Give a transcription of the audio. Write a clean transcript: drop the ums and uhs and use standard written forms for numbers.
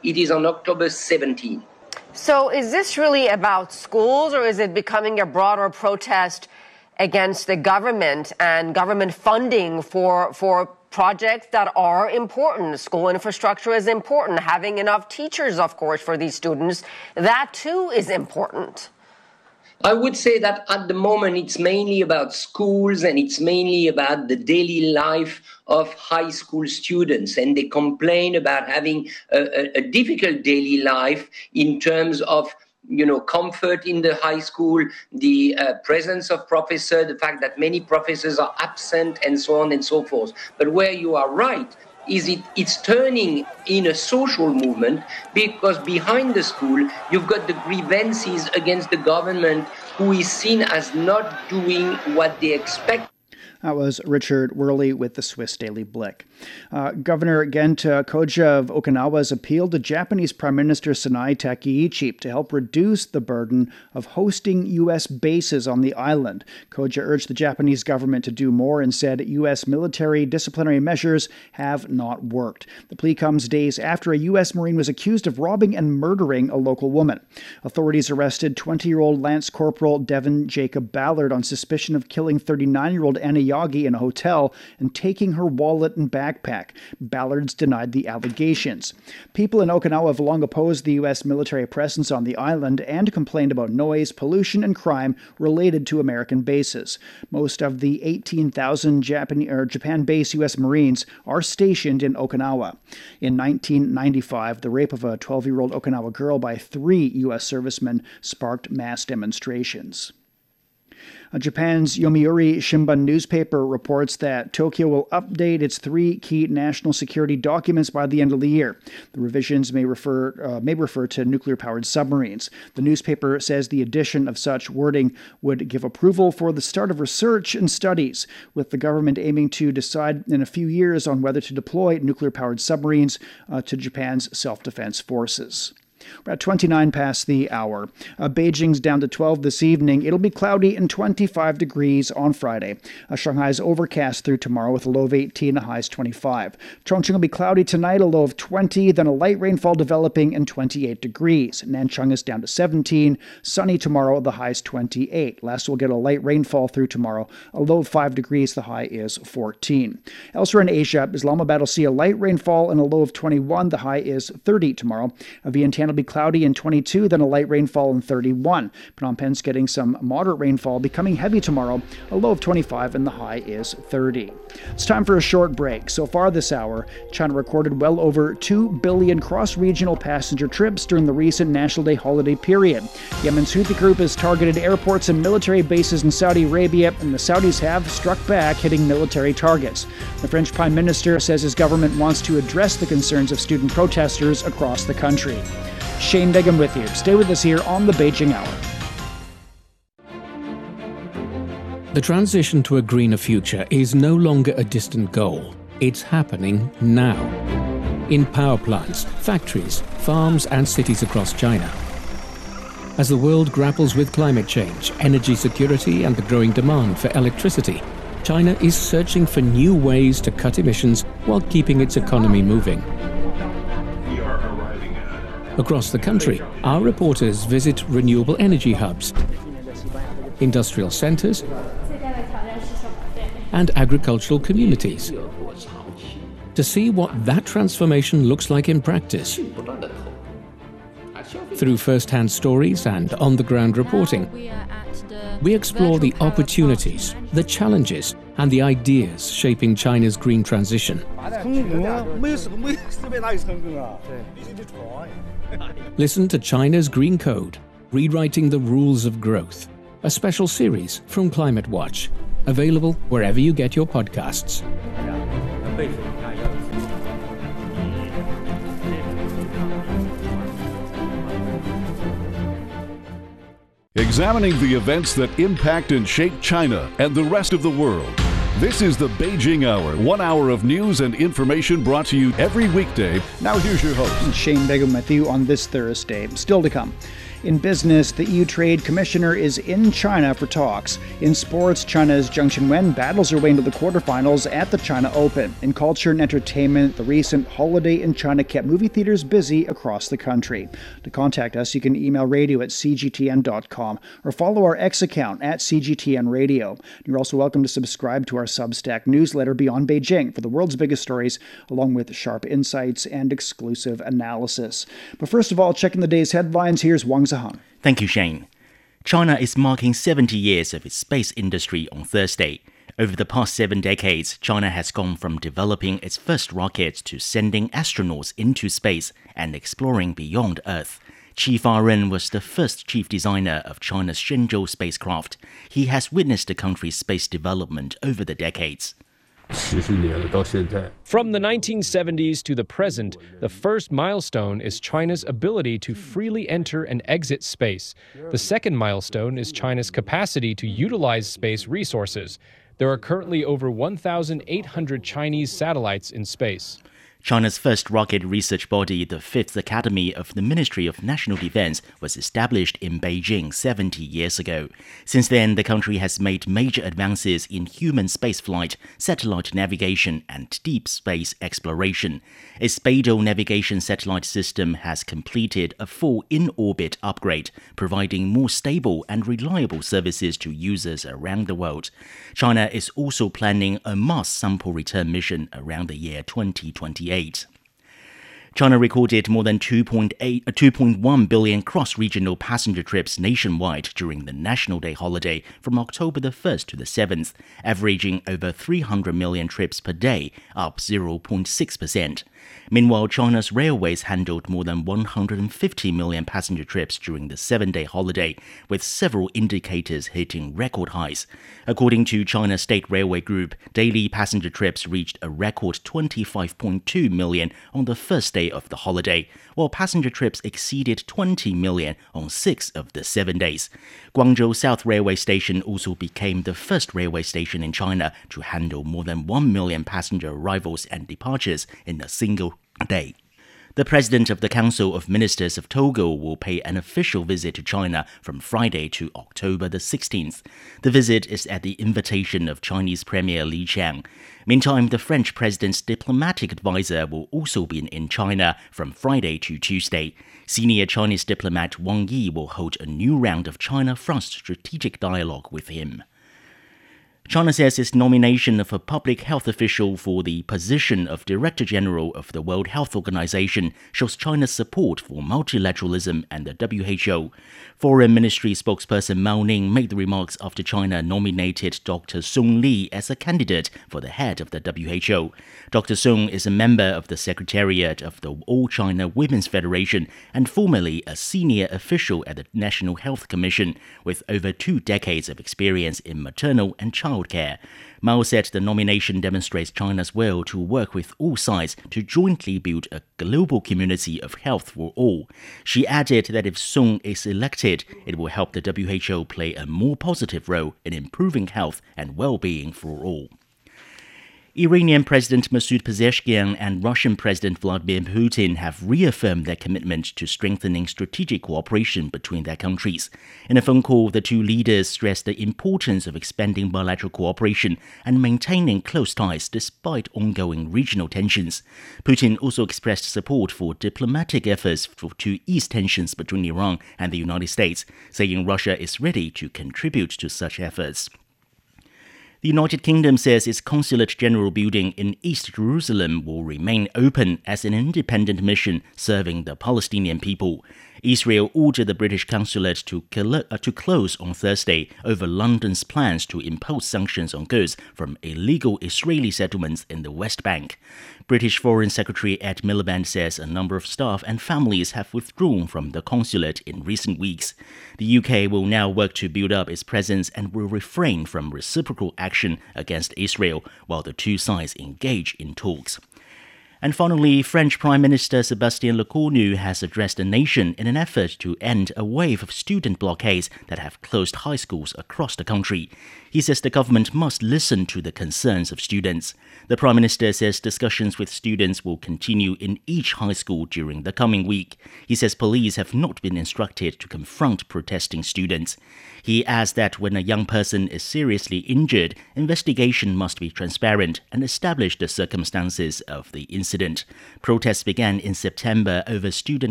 It is on October 17. So is this really about schools, or is it becoming a broader protest against the government and government funding for projects that are important? School infrastructure is important. Having enough teachers, of course, for these students, that too is important. I would say that at the moment it's mainly about schools, and it's mainly about the daily life of high school students. And they complain about having a difficult daily life in terms of comfort in the high school, the presence of professors, the fact that many professors are absent, and so on and so forth. But where you are right is it's turning in a social movement, because behind the school you've got the grievances against the government, who is seen as not doing what they expect. That was Richard Worley with the Swiss Daily Blick. Governor Genta Koja of Okinawa has appealed to Japanese Prime Minister Sanae Takaichi to help reduce the burden of hosting U.S. bases on the island. Koja urged the Japanese government to do more and said U.S. military disciplinary measures have not worked. The plea comes days after a U.S. Marine was accused of robbing and murdering a local woman. Authorities arrested 20-year-old Lance Corporal Devin Jacob Ballard on suspicion of killing 39-year-old Anna Yagi in a hotel and taking her wallet and backpack. Ballard's denied the allegations. People in Okinawa have long opposed the U.S. military presence on the island and complained about noise, pollution, and crime related to American bases. Most of the 18,000 Japan-based U.S. Marines are stationed in Okinawa. In 1995, the rape of a 12-year-old Okinawa girl by 3 U.S. servicemen sparked mass demonstrations. Japan's Yomiuri Shimbun newspaper reports that Tokyo will update its 3 key national security documents by the end of the year. The revisions may refer to nuclear-powered submarines. The newspaper says the addition of such wording would give approval for the start of research and studies, with the government aiming to decide in a few years on whether to deploy nuclear-powered submarines to Japan's self-defense forces. We're at 29 past the hour. Beijing's down to 12 this evening. It'll be cloudy and 25 degrees on Friday. Shanghai's overcast through tomorrow with a low of 18, a highs 25. Chongqing will be cloudy tonight, a low of 20, then a light rainfall developing and 28 degrees. Nanchang is down to 17. Sunny tomorrow, the highs 28. Last we'll get a light rainfall through tomorrow, a low of 5 degrees, the high is 14. Elsewhere in Asia, Islamabad will see a light rainfall and a low of 21, the high is 30 tomorrow. Vientiane will be cloudy and 22, then a light rainfall and 31. Phnom Penh's getting some moderate rainfall, becoming heavy tomorrow, a low of 25 and the high is 30. It's time for a short break. So far this hour, China recorded well over 2 billion cross-regional passenger trips during the recent National Day holiday period. Yemen's Houthi group has targeted airports and military bases in Saudi Arabia, and the Saudis have struck back, hitting military targets. The French Prime Minister says his government wants to address the concerns of student protesters across the country. Shane Bigham with you. Stay with us here on the Beijing Hour. The transition to a greener future is no longer a distant goal. It's happening now. In power plants, factories, farms, and cities across China. As the world grapples with climate change, energy security, and the growing demand for electricity, China is searching for new ways to cut emissions while keeping its economy moving. Across the country, our reporters visit renewable energy hubs, industrial centres, and agricultural communities to see what that transformation looks like in practice. Through first-hand stories and on-the-ground reporting, we explore the opportunities, the challenges, and the ideas shaping China's green transition. Listen to China's Green Code, Rewriting the Rules of Growth, a special series from Climate Watch, available wherever you get your podcasts. Examining the events that impact and shape China and the rest of the world. This is the Beijing Hour, 1 hour of news and information brought to you every weekday. Now here's your host. Shane Bigham with you on this Thursday. Still to come. In business, the EU Trade Commissioner is in China for talks. In sports, China's Zheng Qinwen battles her way into the quarterfinals at the China Open. In culture and entertainment, the recent holiday in China kept movie theaters busy across the country. To contact us, you can email radio@cgtn.com or follow our X account at CGTN Radio. You're also welcome to subscribe to our Substack newsletter Beyond Beijing for the world's biggest stories, along with sharp insights and exclusive analysis. But first of all, checking the day's headlines, here's Wang Zihang. Thank you, Shane. China is marking 70 years of its space industry on Thursday. Over the past 7 decades, China has gone from developing its first rockets to sending astronauts into space and exploring beyond Earth. Qi Fa-ren was the first chief designer of China's Shenzhou spacecraft. He has witnessed the country's space development over the decades. From the 1970s to the present, the first milestone is China's ability to freely enter and exit space. The second milestone is China's capacity to utilize space resources. There are currently over 1,800 Chinese satellites in space. China's first rocket research body, the Fifth Academy of the Ministry of National Defense, was established in Beijing 70 years ago. Since then, the country has made major advances in human spaceflight, satellite navigation, and deep space exploration. Its Beidou navigation satellite system has completed a full in-orbit upgrade, providing more stable and reliable services to users around the world. China is also planning a Mars sample return mission around the year 2028. China recorded more than 2.1 billion cross-regional passenger trips nationwide during the National Day holiday from October the 1st to the 7th, averaging over 300 million trips per day, up 0.6%. Meanwhile, China's railways handled more than 150 million passenger trips during the 7-day holiday, with several indicators hitting record highs. According to China State Railway Group, daily passenger trips reached a record 25.2 million on the first day of the holiday, while passenger trips exceeded 20 million on 6 of the 7 days. Guangzhou South Railway Station also became the first railway station in China to handle more than 1 million passenger arrivals and departures in a single day. The president of the Council of Ministers of Togo will pay an official visit to China from Friday to October the 16th. The visit is at the invitation of Chinese Premier Li Qiang. Meantime, the French president's diplomatic advisor will also be in China from Friday to Tuesday. Senior Chinese diplomat Wang Yi will hold a new round of China-France strategic dialogue with him. China says its nomination of a public health official for the position of Director General of the World Health Organization shows China's support for multilateralism and the WHO. Foreign Ministry spokesperson Mao Ning made the remarks after China nominated Dr. Song Li as a candidate for the head of the WHO. Dr. Song is a member of the Secretariat of the All China Women's Federation and formerly a senior official at the National Health Commission, with over 2 decades of experience in maternal and child care. Mao said the nomination demonstrates China's will to work with all sides to jointly build a global community of health for all. She added that if Song is elected, it will help the WHO play a more positive role in improving health and well-being for all. Iranian President Masoud Pezeshkian and Russian President Vladimir Putin have reaffirmed their commitment to strengthening strategic cooperation between their countries. In a phone call, the two leaders stressed the importance of expanding bilateral cooperation and maintaining close ties despite ongoing regional tensions. Putin also expressed support for diplomatic efforts to ease tensions between Iran and the United States, saying Russia is ready to contribute to such efforts. The United Kingdom says its Consulate General building in East Jerusalem will remain open as an independent mission serving the Palestinian people. Israel ordered the British consulate to close on Thursday over London's plans to impose sanctions on goods from illegal Israeli settlements in the West Bank. British Foreign Secretary Ed Miliband says a number of staff and families have withdrawn from the consulate in recent weeks. The UK will now work to build up its presence and will refrain from reciprocal action against Israel while the two sides engage in talks. And finally, French Prime Minister Sébastien Lecornu has addressed the nation in an effort to end a wave of student blockades that have closed high schools across the country. He says the government must listen to the concerns of students. The Prime Minister says discussions with students will continue in each high school during the coming week. He says police have not been instructed to confront protesting students. He adds that when a young person is seriously injured, investigation must be transparent and establish the circumstances of the incident. Protests began in September over student